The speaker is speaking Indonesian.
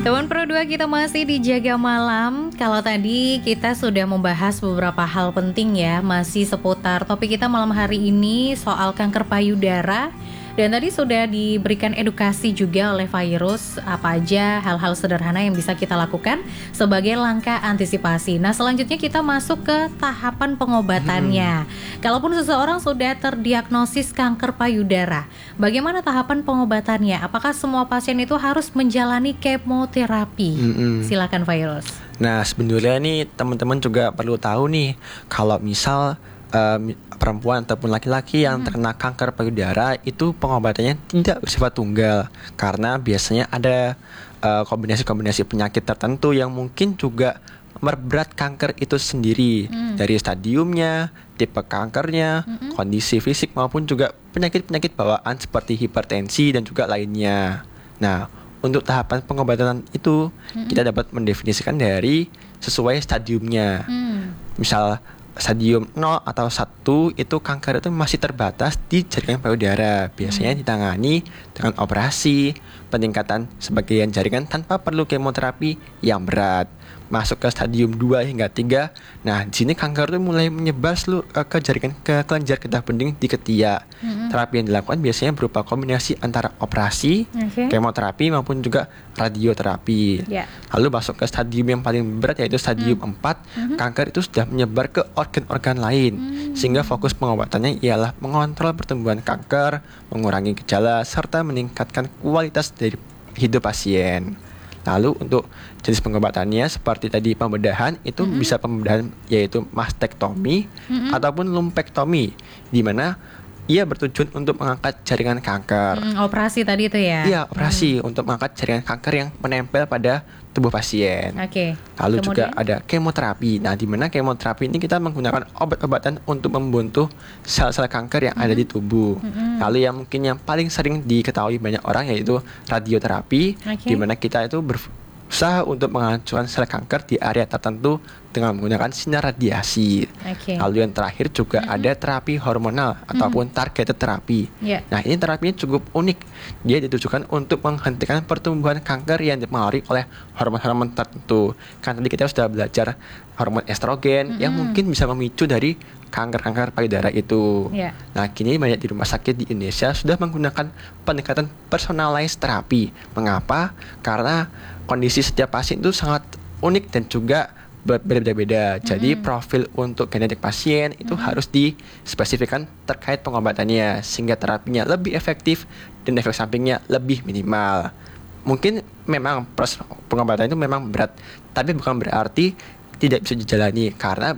Teman Pro 2, kita masih di Jaga Malam. Kalau tadi kita sudah membahas beberapa hal penting ya, masih seputar topik kita malam hari ini soal kanker payudara. Dan tadi sudah diberikan edukasi juga oleh Virus apa aja hal-hal sederhana yang bisa kita lakukan sebagai langkah antisipasi. Nah, selanjutnya kita masuk ke tahapan pengobatannya. Kalaupun seseorang sudah terdiagnosis kanker payudara, bagaimana tahapan pengobatannya? Apakah semua pasien itu harus menjalani kemoterapi? Silakan Virus. Nah, sebenarnya nih teman-teman juga perlu tahu nih, kalau misal perempuan ataupun laki-laki yang terkena kanker payudara itu pengobatannya tidak bersifat tunggal, karena biasanya ada kombinasi-kombinasi penyakit tertentu yang mungkin juga memperberat kanker itu sendiri, dari stadiumnya, tipe kankernya, kondisi fisik maupun juga penyakit-penyakit bawaan seperti hipertensi dan juga lainnya. Nah, untuk tahapan pengobatan itu kita dapat mendefinisikan dari sesuai stadiumnya. Misal stadium 0 atau 1 itu kanker itu masih terbatas di jaringan payudara. Biasanya ditangani dengan operasi, peningkatan sebagian jaringan tanpa perlu kemoterapi yang berat. Masuk ke stadium 2 hingga 3. Nah, di sini kanker itu mulai menyebar ke jaringan ke kelenjar getah bening di ketiak. Terapi yang dilakukan biasanya berupa kombinasi antara operasi, kemoterapi maupun juga radioterapi. Lalu masuk ke stadium yang paling berat yaitu stadium 4. Kanker itu sudah menyebar ke organ-organ lain, sehingga fokus pengobatannya ialah mengontrol pertumbuhan kanker, mengurangi gejala serta meningkatkan kualitas dari hidup pasien. Lalu untuk jenis pengobatannya seperti tadi pembedahan itu bisa pembedahan yaitu mastektomi ataupun lumpektomi, di mana ia bertujuan untuk mengangkat jaringan kanker. Operasi tadi itu ya? Iya, operasi untuk mengangkat jaringan kanker yang menempel pada tubuh pasien. Lalu kemudian juga ada kemoterapi. Nah, di mana kemoterapi ini kita menggunakan obat-obatan untuk membunuh sel-sel kanker yang ada di tubuh. Lalu yang mungkin yang paling sering diketahui banyak orang yaitu radioterapi, di mana kita itu berusaha untuk menghancurkan sel kanker di area tertentu dengan menggunakan sinar radiasi. Lalu yang terakhir juga ada terapi hormonal ataupun targeted terapi. Nah, ini terapinya cukup unik. Dia ditujukan untuk menghentikan pertumbuhan kanker yang dipengaruhi oleh hormon-hormon tertentu. Kan tadi kita sudah belajar hormon estrogen yang mungkin bisa memicu dari kanker-kanker payudara itu. Nah, kini banyak di rumah sakit di Indonesia sudah menggunakan pendekatan personalized terapi. Mengapa? Karena kondisi setiap pasien itu sangat unik dan juga berbeda-beda. Jadi profil untuk genetik pasien itu harus dispesifikkan terkait pengobatannya, sehingga terapinya lebih efektif dan efek sampingnya lebih minimal. Mungkin memang proses pengobatan itu memang berat, tapi bukan berarti tidak bisa dijalani, karena